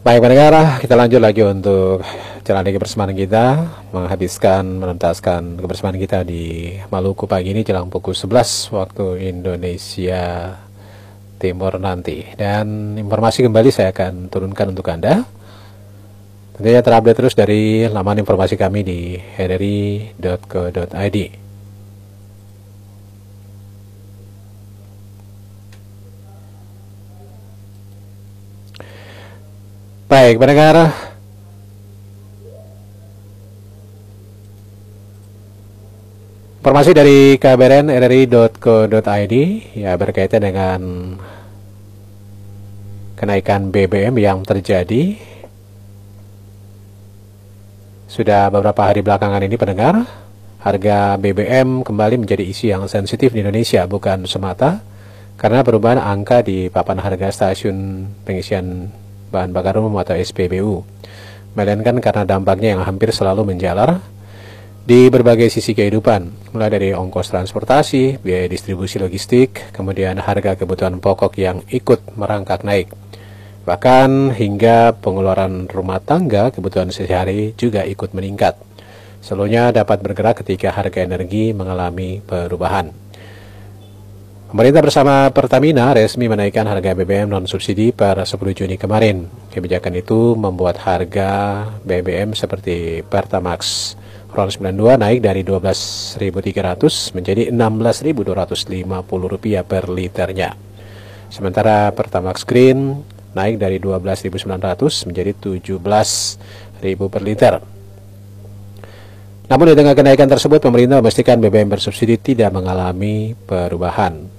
Baik pendengar, kita lanjut lagi untuk jalani kebersamaan kita, menuntaskan kebersamaan kita di Maluku pagi ini jelang pukul 11 waktu Indonesia Timur nanti. Dan informasi kembali saya akan turunkan untuk Anda. Tentunya terupdate terus dari laman informasi kami di rri.co.id. Baik pendengar, informasi dari KBRN rri.co.id ya berkaitan dengan kenaikan BBM yang terjadi sudah beberapa hari belakangan ini pendengar. Harga BBM kembali menjadi isu yang sensitif di Indonesia, bukan semata karena perubahan angka di papan harga stasiun pengisian bahan bakar umum atau SPBU, melainkan karena dampaknya yang hampir selalu menjalar di berbagai sisi kehidupan, mulai dari ongkos transportasi, biaya distribusi logistik, kemudian harga kebutuhan pokok yang ikut merangkak naik. Bahkan hingga pengeluaran rumah tangga kebutuhan sehari-hari juga ikut meningkat. Seluruhnya dapat bergerak ketika harga energi mengalami perubahan. Pemerintah bersama Pertamina resmi menaikkan harga BBM non-subsidi per 10 Juni kemarin. Kebijakan itu membuat harga BBM seperti Pertamax Ron 92 naik dari Rp12.300 menjadi Rp16.250 per liternya. Sementara Pertamax Green naik dari Rp12.900 menjadi Rp17.000 per liter. Namun di tengah kenaikan tersebut, pemerintah memastikan BBM bersubsidi tidak mengalami perubahan.